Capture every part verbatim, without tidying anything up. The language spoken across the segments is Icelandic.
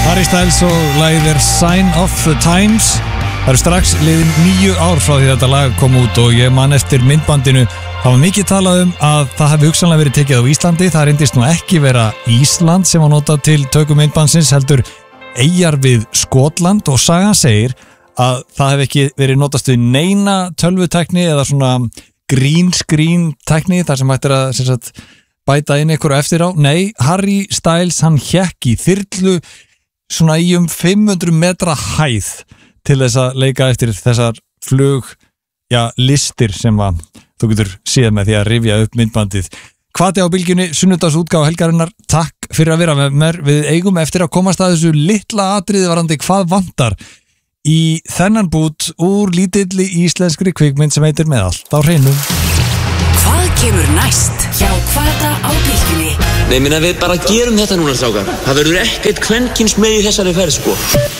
Harry Styles og lagið er Sign of the Times. Það eru strax liðin níu ár frá því þetta lag kom út og ég man eftir myndbandinu. Það var mikið talað um að það hefði hugsanlega verið tekið á Íslandi. Það reyndist nú ekki vera Ísland sem var notað til töku myndbandsins, heldur eyjar við Skotland, og sagan segir að það hef ekki verið notast við neina tölvutækni eða svona green screen tækni þar sem hættir að sem sagt, bæta inn ykkur eftir á. Nei, Harry Styles hann hékk í þyrlu svona í um fimm hundruð metra hæð til þess að leika eftir þessar flug, já, listir sem að þú getur séð með því að rifja upp myndbandið. Hvati á bylgjunni, sunnudagsútgáfa helgarinnar, takk fyrir að vera með mér. Við eigum eftir að komast að þessu litla atriði varandi hvað vantar í þennan bút úr lítilli íslenskri kvikmynd sem heitir Með allt á hreinu. Hvað kemur næst hjá Hvata á bylgjunni? Nei, minna við bara gerum þetta núna, strákar. Það verður ekkert kvenkyns með í þessari ferð, sko.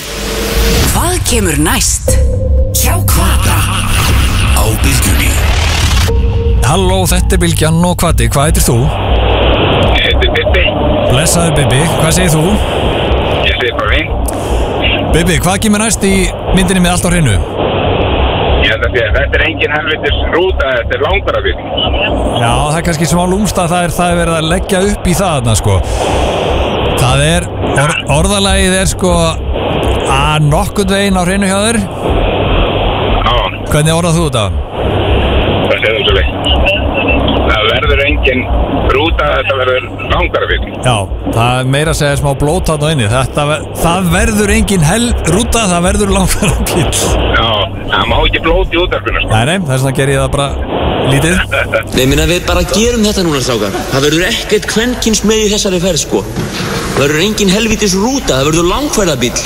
Hvað kemur næst hjá Hvata á bylgjunni? Halló, þetta er Bylgjan og Hvati, hvað heitir þú? Ég heitir Bibi. Blessaður Bibi, hvað segir þú? Ég segir bara fín. Bibi, hvað kemur næst í myndinni Með allt á hreinu? Ég held að því að þetta er engin helvitis rúta, þetta er Langarabíll. Já, það er kannski smá lúmst að það er, það er verið að leggja upp í það þarna, sko. Það er, or, orðalagið er sko að nokkurn veginn á hreinu hjá þér. Já. Hvernig orðað þú þetta? Það segir þú svo leið. Það verður engin rúta, þetta verður Langarabíll. Já, það er meira að segja smá blót þarna inni. Þetta, það verður engin hel rúta, það verður Langarabíll. Já, það má ekki blót í útvarpinu, sko. Nei, nei, þess vegna ger ég það bara lítið. Nei, minna við bara gerum þetta núna, strákar. Það verður ekkert kvenkyns með í þessari ferð, sko. Það verður engin helvítis rúta, það verður langferðabíll.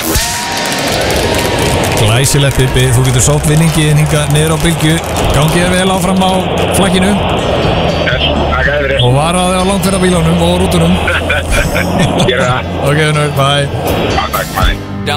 Glæsilegt Bibi, þú getur sótt vinningin hinga niður á bylgju. Gangi þér vel áfram á flagginu. Yes, takk að þér. Og varaði á langferðabílunum og rútunum. Gera það. Ok, nú, bye. Já, takk, bye.